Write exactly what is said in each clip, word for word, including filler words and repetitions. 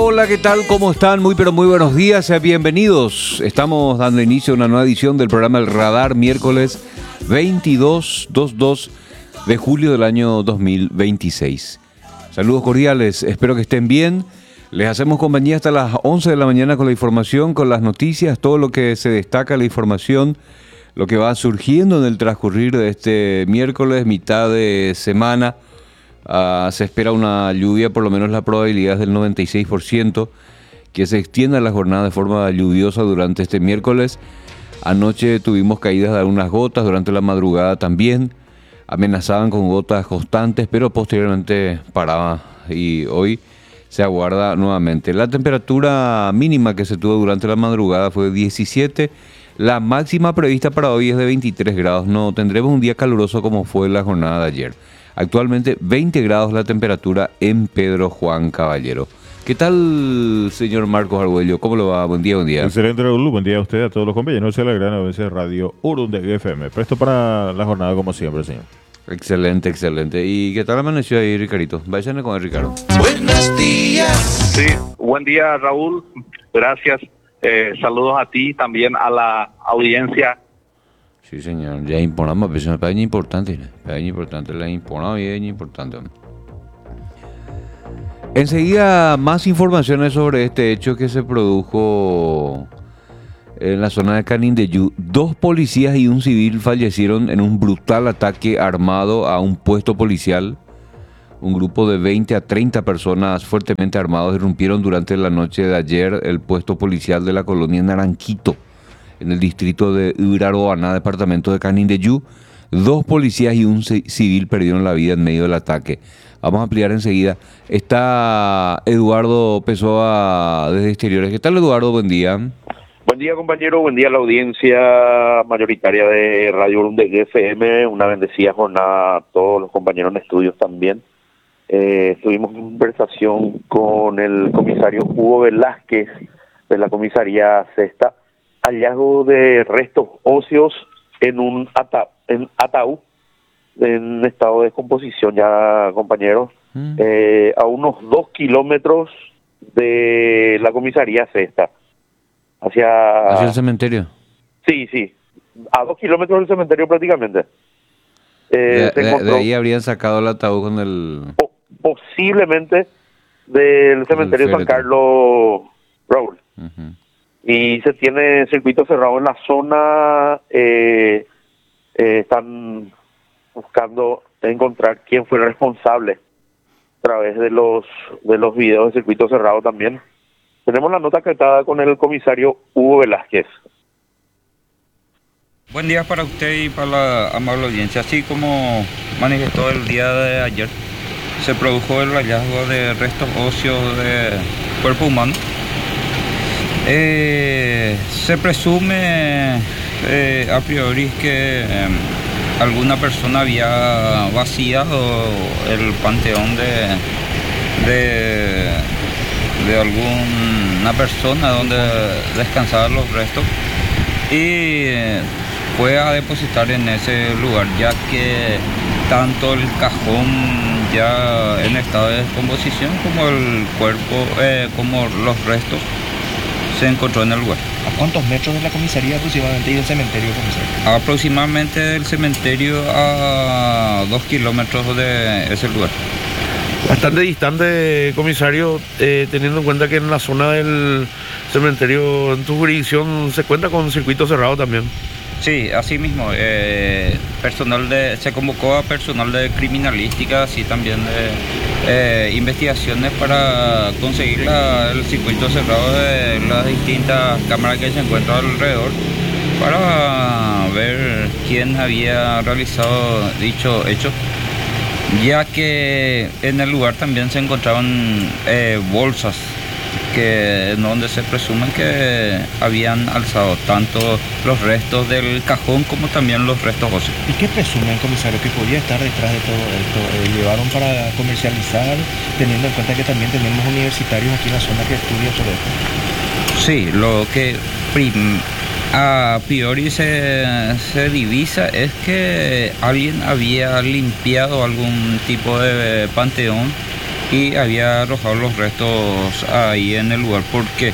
Hola, ¿qué tal? ¿Cómo están? Muy pero muy buenos días, sean bienvenidos. Estamos dando inicio a una nueva edición del programa El Radar, miércoles veintidós de julio del año dos mil veintiséis. Saludos cordiales, espero que estén bien. Les hacemos compañía hasta las once de la mañana con la información, con las noticias, todo lo que se destaca, la información, lo que va surgiendo en el transcurrir de este miércoles, mitad de semana. Uh, se espera una lluvia, por lo menos la probabilidad es del noventa y seis por ciento, que se extienda la jornada de forma lluviosa durante este miércoles. Anoche tuvimos caídas de algunas gotas, durante la madrugada también, amenazaban con gotas constantes, pero posteriormente paraba y hoy se aguarda nuevamente. La temperatura mínima que se tuvo durante la madrugada fue diecisiete, la máxima prevista para hoy es de veintitrés grados, no tendremos un día caluroso como fue la jornada de ayer. Actualmente veinte grados la temperatura en Pedro Juan Caballero. ¿Qué tal, señor Marcos Argüello? ¿Cómo lo va? Buen día, buen día. Excelente, Raúl. Buen día a usted, a todos los compañeros de la gran audiencia de Radio Urundegui F M. Presto para la jornada como siempre, señor. Excelente, excelente. ¿Y qué tal amaneció ahí, Ricardito? Váyanle con el Ricardo. Buenos días. Sí, buen día, Raúl. Gracias. Eh, saludos a ti, también a la audiencia. Sí, señor. Ya importamos, pero es una página importante. Página importante, la importamos bien importante. Enseguida, más informaciones sobre este hecho que se produjo en la zona de Canindeyú. Dos policías y un civil fallecieron en un brutal ataque armado a un puesto policial. Un grupo de veinte a treinta personas fuertemente armados irrumpieron durante la noche de ayer el puesto policial de la colonia Naranquito, en el distrito de Uraroana, departamento de Canindeyú. Dos policías y un civil perdieron la vida en medio del ataque. Vamos a ampliar enseguida. Está Eduardo Pessoa desde Exteriores. ¿Qué tal, Eduardo? Buen día. Buen día, compañero. Buen día a la audiencia mayoritaria de Radio Urundegui F M. Una bendecida jornada a todos los compañeros en estudios también. Eh, estuvimos en conversación con el comisario Hugo Velázquez de la comisaría Sexta. Hallazgo de restos óseos en un ata en ataúd en estado de descomposición ya, compañeros, mm. eh, a unos dos kilómetros de la comisaría Sexta. Hacia... ¿Hacia el cementerio? Sí, sí, a dos kilómetros del cementerio prácticamente. Eh, de, de, de ahí habrían sacado el ataúd con el... Po posiblemente del cementerio San Carlos, Raúl. Uh-huh. Y se tiene circuito cerrado en la zona. eh, eh, están buscando encontrar quién fue el responsable a través de los de los videos de circuito cerrado también. Tenemos la nota acreditada con el comisario Hugo Velázquez. Buen día para usted y para la amable audiencia. Así como manifestó el día de ayer, se produjo el hallazgo de restos óseos de cuerpo humano. Eh, se presume eh, a priori que eh, alguna persona había vaciado el panteón de, de, de alguna persona donde descansaban los restos y fue a depositar en ese lugar, ya que tanto el cajón ya en estado de descomposición como el cuerpo, eh, como los restos se encontró en el lugar. ¿A cuántos metros de la comisaría aproximadamente y del cementerio, comisario? Aproximadamente del cementerio a dos kilómetros de ese lugar. Bastante distante, comisario, eh, teniendo en cuenta que en la zona del cementerio, en tu jurisdicción, se cuenta con circuito cerrado también. Sí, así mismo. Eh, personal de, se convocó a personal de criminalística, así también de eh, investigaciones para conseguir la, el circuito cerrado de las distintas cámaras que se encuentran alrededor para ver quién había realizado dicho hecho, ya que en el lugar también se encontraban eh, bolsas que en donde se presumen que habían alzado tanto los restos del cajón como también los restos óseos. ¿Y qué presumen, comisario, que podía estar detrás de todo esto? Eh, ¿Llevaron para comercializar, teniendo en cuenta que también tenemos universitarios aquí en la zona que estudian sobre esto? Sí, lo que prim a priori se, se divisa es que alguien había limpiado algún tipo de panteón y había arrojado los restos ahí en el lugar porque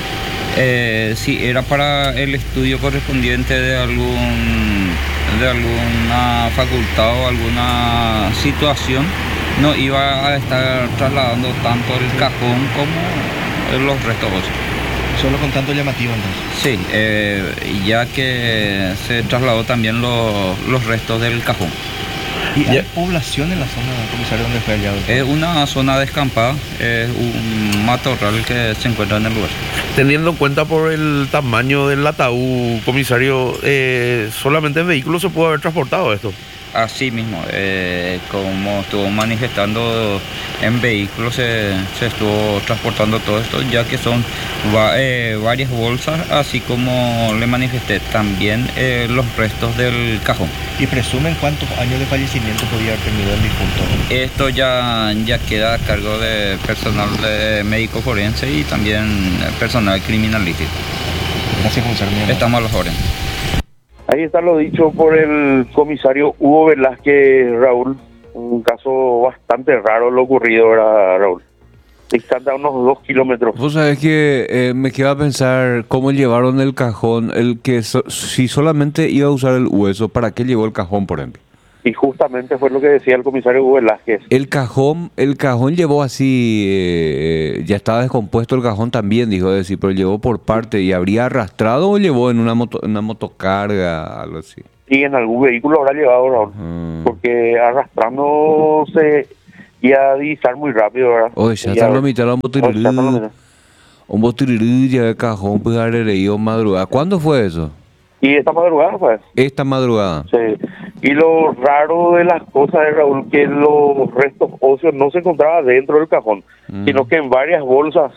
eh, si era para el estudio correspondiente de algún de alguna facultad o alguna situación, no iba a estar trasladando tanto el cajón como los restos óseos. Solo con tanto llamativo entonces. Sí, eh, ya que se trasladó también los, los restos del cajón. ¿Y hay Ya. población en la zona, comisario, donde fue hallado? Es una zona descampada, es un matorral que se encuentra en el lugar. Teniendo en cuenta por el tamaño del ataúd, comisario, eh, solamente en vehículos se pudo haber transportado esto. Así mismo, eh, como estuvo manifestando, en vehículos se, se estuvo transportando todo esto, ya que son va- eh, varias bolsas, así como le manifesté también eh, los restos del cajón. ¿Y presumen cuántos años de fallecimiento podía haber tenido el difunto? Esto ya, ya queda a cargo de personal de médico forense y también personal criminalístico. Gracias, comisario. muy amable. Estamos a las órdenes. Ahí está lo dicho por el comisario Hugo Velázquez, Raúl. Un caso bastante raro lo ocurrido, ¿verdad, Raúl? Distante a unos dos kilómetros. Vos sabés que eh, me queda a pensar cómo llevaron el cajón, el que so- si solamente iba a usar el hueso, ¿para qué llevó el cajón, por ejemplo? Y justamente fue lo que decía el comisario Hugo Velázquez. El cajón, el cajón llevó así, eh, ya estaba descompuesto el cajón también, dijo decir, pero llevó por parte y habría arrastrado o llevó en una moto, en una motocarga, algo así. Y en algún vehículo habrá llevado, Raúl. Mm. Porque arrastrando se iba a divisar muy rápido, ¿verdad? Oye, ya Y está a- lo mitad, un Oye, ya está lo botirirú, mitad. un botirirú ya el cajón, pues haber leído madrugada. ¿Cuándo fue eso? Y esta madrugada, pues. Esta madrugada. Sí. Y lo raro de las cosas es, Raúl, que los restos óseos no se encontraban dentro del cajón, Mm. sino que en varias bolsas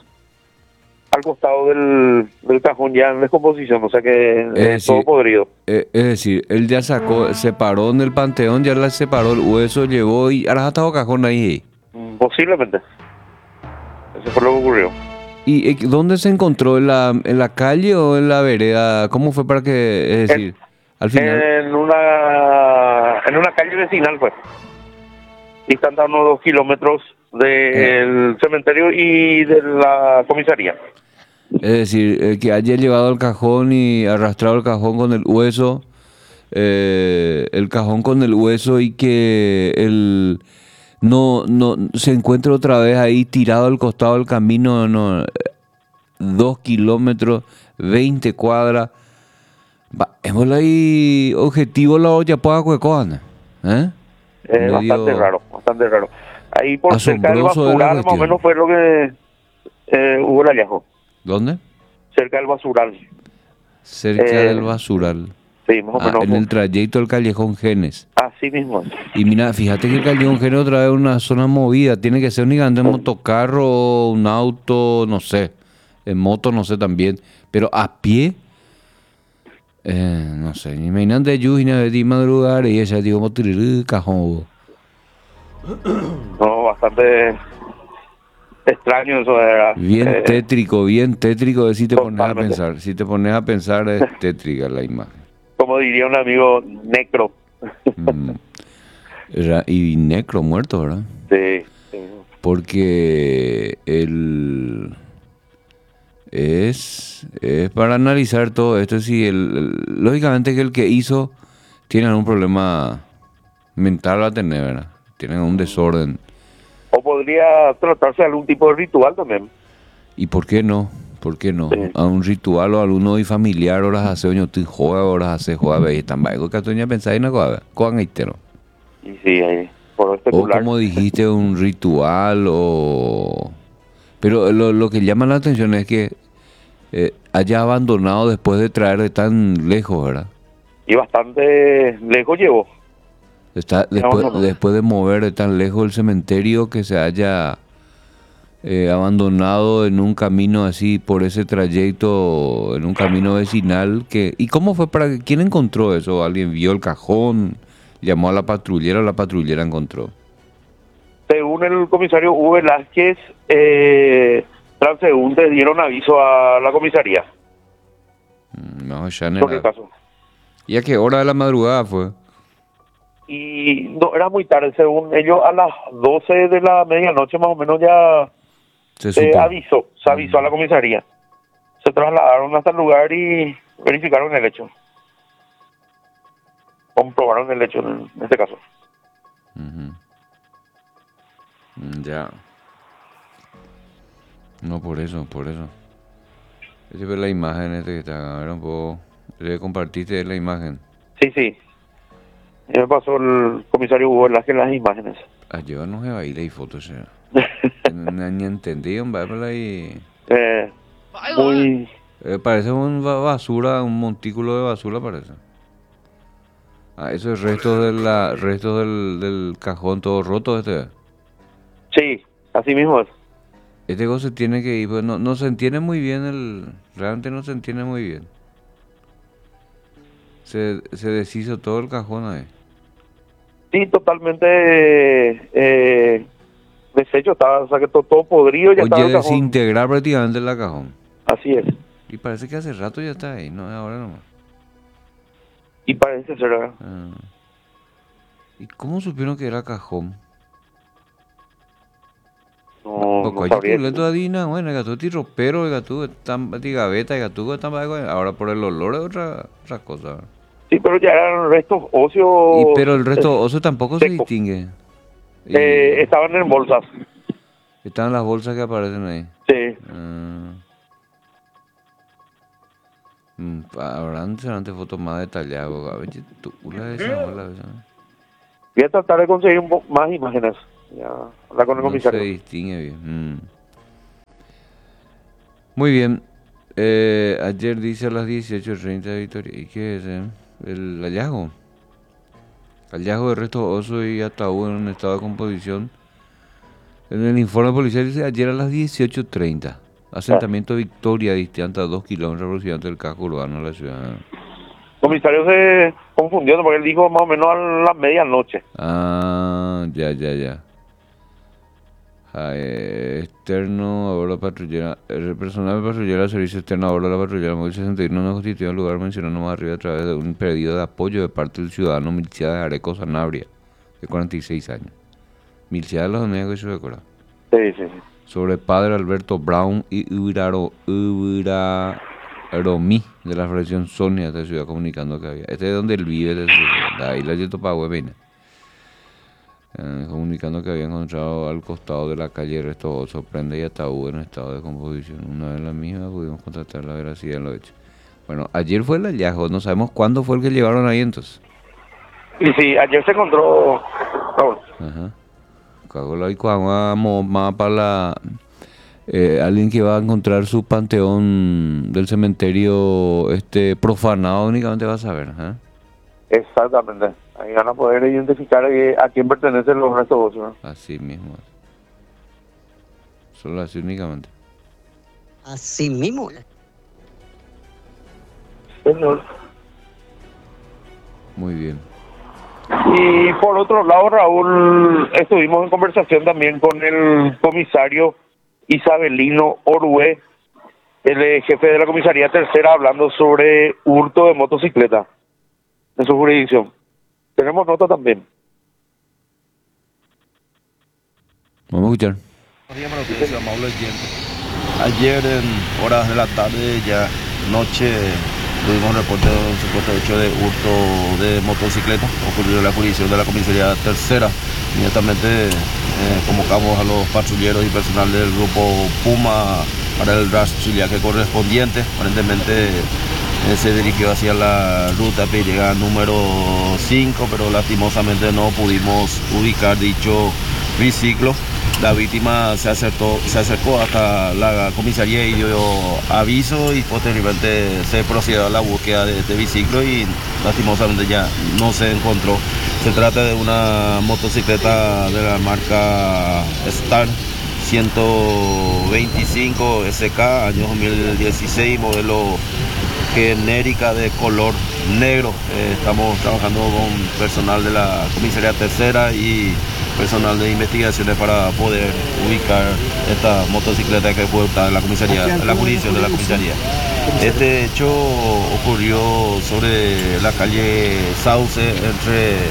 al costado del, del cajón ya en descomposición, o sea que Es es todo decir, podrido. Eh, es decir, él ya sacó, separó en el panteón, ya la separó el hueso, llevó y ahora estaba cajón ahí. Mm, Posiblemente. Eso fue lo que ocurrió. ¿Y eh, dónde se encontró? ¿En la, en la calle o en la vereda? ¿Cómo fue para que, es decir, al final? En una en una calle vecinal, pues. Distante a unos dos kilómetros del cementerio y de la comisaría. Es decir, el que haya llevado el cajón y arrastrado el cajón con el hueso, eh, el cajón con el hueso y que el no no se encuentre otra vez ahí tirado al costado del camino, no, dos kilómetros, veinte cuadras. Va, hemos ahí objetivo la olla para Cuecoana, ¿eh? Es Medio bastante raro, bastante raro. Ahí por cerca del asombroso de la basural, más o cuestión. menos fue lo que eh, hubo el hallazgo. ¿Dónde? Cerca del basural. Cerca Eh, del basural. Sí, más o Ah, menos. en el trayecto del callejón Genes. Así mismo. Y mira, fíjate que el Callejón Genes otra vez es una zona movida. Tiene que ser un gigante en motocarro, un auto, no sé. En moto, no sé también. Pero a pie, eh, no sé. Imagínate Yujina de madrugar y ella digo, motirirú, cajón. No, bastante extraño eso, de verdad. Bien Eh, tétrico, bien tétrico. De si te pones a totalmente. pensar. Si te pones a pensar, es tétrica la imagen. Como diría un amigo, necro. Mm. Era- y necro muerto, ¿verdad? Sí, sí. Porque el es, es para analizar todo esto. Si el, el- lógicamente que el que hizo tiene algún problema mental, va a tener, ¿verdad? Tiene un desorden. O podría tratarse de algún tipo de ritual también. ¿Y por qué no? ¿Por qué no? Sí. A un ritual o algún hoy familiar, horas hace oño, tú joda, horas hace joda, ve, tan bajo que tú ya pensáis en la cosa, coan itero. Y sí, ahí, por O especular. como dijiste, un ritual o... Pero lo, lo que llama la atención es que eh, haya abandonado después de traer de tan lejos, ¿verdad? Y bastante lejos llevó. Está, después, no, no. después de mover de tan lejos el cementerio, que se haya eh, abandonado en un camino así, por ese trayecto, en un camino vecinal. Que, ¿y cómo fue para que, quién encontró eso? ¿Alguien vio el cajón? ¿Llamó a la patrullera o la patrullera encontró? Según el comisario Hugo Velázquez, eh, transeúntes dieron aviso a la comisaría Mm, No, ya no sobre el era. caso. ¿Y a qué hora de la madrugada fue? y no era muy tarde, según ellos a las doce de la medianoche más o menos ya Se se supo. avisó, se avisó a la comisaría. Se trasladaron hasta el lugar y verificaron el hecho. Comprobaron el hecho en este caso. Ujú. Mm, Ya. No, por eso, por eso. Ese ve la imagen este que está, a ver un poco. Le compartiste la imagen. Sí, sí. Ya me pasó el comisario Hugo Velázquez las imágenes. Ayer no se va a ir y fotos. No ni entendí, hombre, pero ahí. Eh, muy... Eh, parece un ba- basura, un montículo de basura parece. Ah, eso es restos de la, restos del, del cajón todo roto este. Sí, así mismo es. Este cosa tiene que ir, pues no, no se entiende muy bien el, realmente no se entiende muy bien. Se, se deshizo todo el cajón ahí. Sí, totalmente eh, deshecho, estaba, o sea que todo, todo podrido ya estaba Oye, el cajón. desintegrar prácticamente la cajón. Así es. Y parece que hace rato ya está ahí, no es ahora nomás. Y parece ser, ¿verdad? Ah. ¿Y cómo supieron que era cajón? No, no Porque sabría hay decir. adina, bueno, el gato es ropero, el gato es tan de gaveta, el gato es tan ahora por el olor es otra, otra cosa. ¿Verdad? Sí, pero ya eran restos óseos. Y, pero el resto eh, oso tampoco se seco. distingue. Y eh, estaban en bolsas. están las bolsas que aparecen ahí. Sí. Ah. Mm, Habrán serán fotos más detalladas. A ver, tú la esa, la esa. Voy a tratar de conseguir un poco más imágenes. Ya, hablar con el No se comisario. distingue bien. Mm. Muy bien. Eh, ayer dice a las dieciocho treinta Victoria. ¿Y qué es? Eh? El hallazgo. Hallazgo de restos osos y ataúd en un estado de composición. En el informe policial dice ayer a las dieciocho treinta. Asentamiento Victoria, distante a dos kilómetros aproximadamente del casco urbano de la ciudad. El comisario se confundió porque él dijo más o menos a la medianoche. Ah, ya, ya, ya. Ah, eh, externo a bordo de patrullera. El personal de patrullera del servicio externo a bordo de la patrullera móvil sesenta y uno no constituye el lugar mencionado más arriba a través de un pedido de apoyo de parte del ciudadano Milcia de Areco Sanabria, de cuarenta y seis años. Milcia de los Unidos que se recuerda. Sí, sí, sí. Sobre padre Alberto Brown y Ubiraro, Ubiraromi de la fracción Sonia de ciudad comunicando que había. Este es donde él vive, de, de ahí la Yeto Pagüe, eh, comunicando que había encontrado al costado de la calle restos osos, prenda y ataúd en estado de composición. Una vez la misma pudimos constatar la veracidad de lo hecho. Bueno, ayer fue el hallazgo, no sabemos cuándo fue el que llevaron ahí entonces. Y sí, ayer se encontró. Vamos, Ajá. Cagola y vamos más para la eh, alguien que va a encontrar su panteón del cementerio este profanado únicamente va a saber, ¿eh? exactamente. Ahí van a poder identificar eh, a quién pertenecen los restos óseos, ¿no? Así mismo. Solo así únicamente. Así mismo. Señor. Muy bien. Y por otro lado, Raúl, estuvimos en conversación también con el comisario Isabelino Orue, el eh, jefe de la comisaría tercera, hablando sobre hurto de motocicleta en su jurisdicción. Tenemos nota también. Vamos a escuchar. Buenos días para ustedes, amable oyente. Ayer en horas de la tarde, ya noche, tuvimos un reporte de un supuesto hecho de hurto de motocicleta ocurrido en la jurisdicción de la comisaría tercera. Inmediatamente eh, convocamos a los patrulleros y personal del grupo Puma para el rastrillaje correspondiente. Aparentemente eh, se dirigió hacia la ruta Pirega número cinco, pero lastimosamente no pudimos ubicar dicho biciclo. La víctima se acercó, se acercó hasta la comisaría y dio aviso y posteriormente se procedió a la búsqueda de este biciclo y lastimosamente ya no se encontró. Se trata de una motocicleta de la marca Star ciento veinticinco S K, año dos mil dieciséis, modelo genérica de color negro. Eh, estamos trabajando con personal de la comisaría tercera y personal de investigaciones para poder ubicar esta motocicleta que fue hurtada en la comisaría, en la jurisdicción de la comisaría. Este hecho ocurrió sobre la calle Sauce entre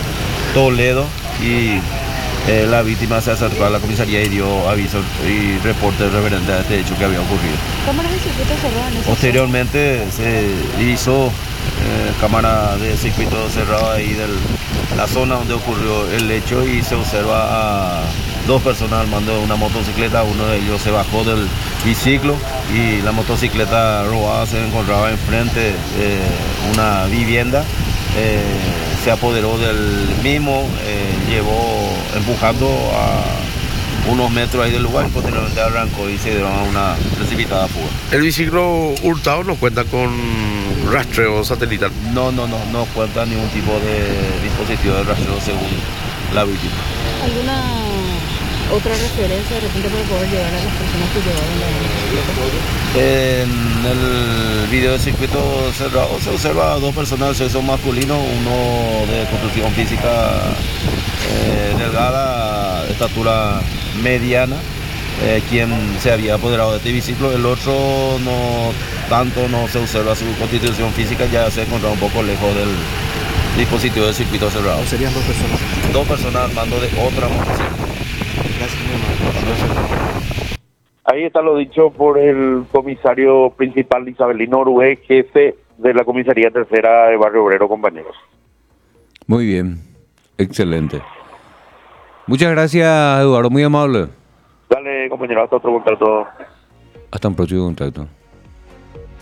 Toledo y eh, la víctima se acercó a la comisaría y dio aviso y reporte referente a este hecho que había ocurrido. ¿Cámaras de circuito cerrado en esa Posteriormente se hizo eh, cámara de circuito cerrado ahí de la zona donde ocurrió el hecho y se observa a dos personas al mando de una motocicleta. Uno de ellos se bajó del biciclo y la motocicleta robada se encontraba enfrente de una vivienda. Eh, se apoderó del mismo, eh, llevó empujando a unos metros ahí del lugar y posteriormente arrancó y se dieron a una precipitada fuga. El biciclo hurtado no cuenta con rastreo satelital. No, no, no, no cuenta ningún tipo de dispositivo de rastreo según la víctima. ¿Alguna otra referencia de repente para poder llegar a las personas que llevaron la bicicleta? En el video de circuito cerrado se observa a dos personas de sexo masculino, uno de construcción física eh, delgada, estatura mediana, eh, quien se había apoderado de este biciclo. El otro no tanto, no se observa su constitución física, ya se encontraba un poco lejos del dispositivo de circuito cerrado. Serían dos personas. Dos personas al mando de otra motocicleta. Gracias, mi hermano. Ahí está lo dicho por el comisario principal Isabelino Orué, jefe de la comisaría tercera de Barrio Obrero, compañeros. Muy bien, excelente. Muchas gracias, Eduardo, muy amable. Dale, compañero, hasta otro contacto. Hasta un próximo contacto.